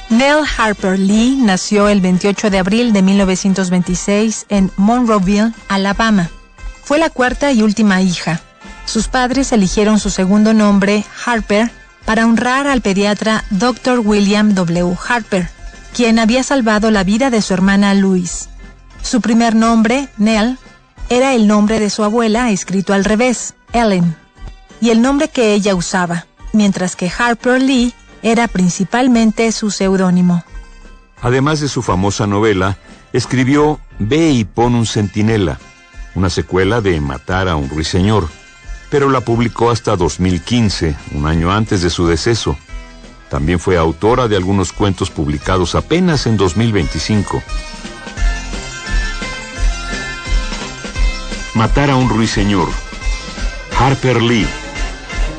Nell Harper Lee nació el 28 de abril de 1926 en Monroeville, Alabama. Fue la cuarta y última hija. Sus padres eligieron su segundo nombre, Harper, para honrar al pediatra Dr. William W. Harper, quien había salvado la vida de su hermana Louise. Su primer nombre, Nell, era el nombre de su abuela escrito al revés, Ellen, y el nombre que ella usaba, mientras que Harper Lee era principalmente su seudónimo. Además de su famosa novela, escribió Ve y pon un centinela, una secuela de Matar a un ruiseñor, pero la publicó hasta 2015, un año antes de su deceso. También fue autora de algunos cuentos publicados apenas en 2025. Matar a un ruiseñor. Harper Lee.